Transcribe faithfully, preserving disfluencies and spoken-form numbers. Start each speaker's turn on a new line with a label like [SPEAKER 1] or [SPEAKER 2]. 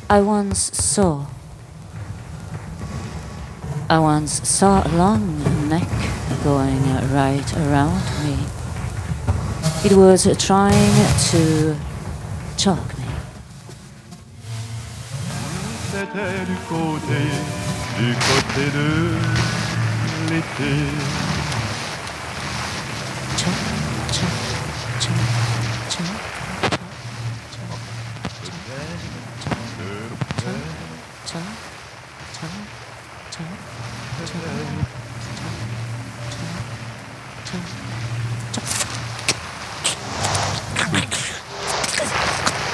[SPEAKER 1] I once saw. I once saw a long neck going right around me. It was trying to choke me.
[SPEAKER 2] C'était du côté, du côté de l'été.
[SPEAKER 1] Choke, choke, choke, choke. Chum, chum, chum, chum, chum, chum, chum.